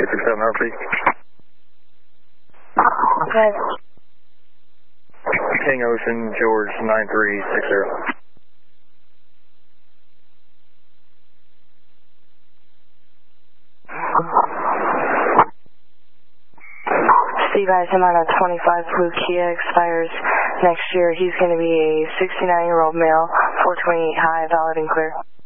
267 RP. Okay. King Ocean, George 9360. Steve Eisenman on 25 Blue Kia expires next year. He's going to be a 69-year-old male, 428 high, valid and clear.